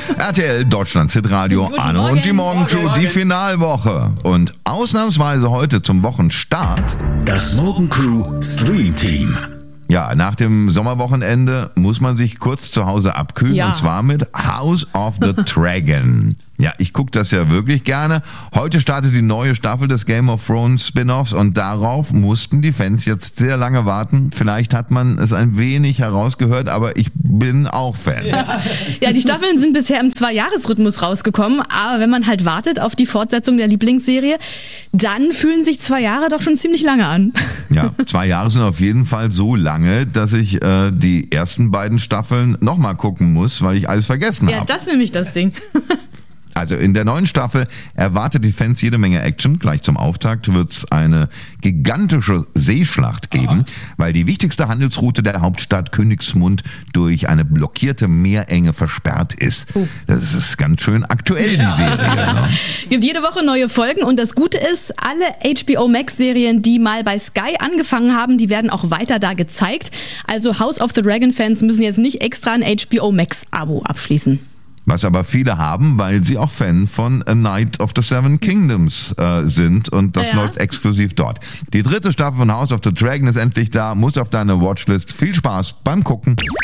RTL Deutschland Hitradio, Anne und die Morgencrew, die Finalwoche. Und ausnahmsweise heute zum Wochenstart das Morgencrew Stream Team. Ja, nach dem Sommerwochenende muss man sich kurz zu Hause abkühlen, und zwar mit House of the Dragon. Ja, ich gucke das ja wirklich gerne. Heute startet die neue Staffel des Game of Thrones Spin-Offs und darauf mussten die Fans jetzt sehr lange warten. Vielleicht hat man es ein wenig herausgehört, aber ich bin auch Fan. Ja, die Staffeln sind bisher im 2-Jahres-Rhythmus rausgekommen, aber wenn man halt wartet auf die Fortsetzung der Lieblingsserie, dann fühlen sich 2 Jahre doch schon ziemlich lange an. Ja, 2 Jahre sind auf jeden Fall so lange, dass ich die ersten beiden Staffeln nochmal gucken muss, weil ich alles vergessen habe. Ja, das ist nämlich das Ding. Also in der neuen Staffel erwartet die Fans jede Menge Action. Gleich zum Auftakt wird es eine gigantische Seeschlacht geben, weil die wichtigste Handelsroute der Hauptstadt Königsmund durch eine blockierte Meerenge versperrt ist. Das ist ganz schön aktuell, die Serie. Ne? Gibt jede Woche neue Folgen und das Gute ist, alle HBO Max Serien, die mal bei Sky angefangen haben, die werden auch weiter da gezeigt. Also House of the Dragon Fans müssen jetzt nicht extra ein HBO Max Abo abschließen. Was aber viele haben, weil sie auch Fan von A Night of the Seven Kingdoms sind und das läuft exklusiv dort. Die 3. Staffel von House of the Dragon ist endlich da, muss auf deine Watchlist. Viel Spaß beim Gucken.